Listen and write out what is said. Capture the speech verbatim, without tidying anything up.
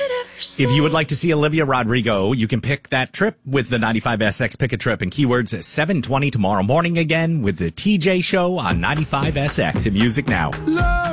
If you would like to see Olivia Rodrigo, you can pick that trip with the ninety-five S X Pick a Trip and keywords at seven twenty tomorrow morning again with the T J Show on ninety-five S X and Music Now. Love.